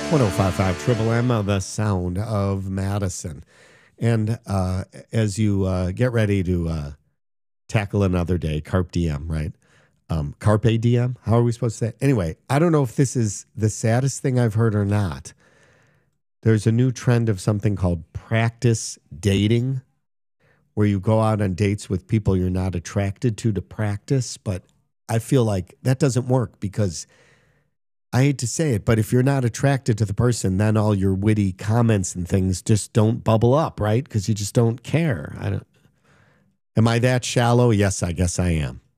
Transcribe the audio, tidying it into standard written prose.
1055 Triple M, the sound of Madison. And as you get ready to tackle another day, carpe diem, right? Carpe diem? How are we supposed to say it? Anyway, I don't know if this is the saddest thing I've heard or not. There's a new trend of something called practice dating, where you go out on dates with people you're not attracted to practice. But I feel like that doesn't work because I hate to say it, but if you're not attracted to the person, then all your witty comments and things just don't bubble up, right? Because you just don't care. Am I that shallow? Yes, I guess I am.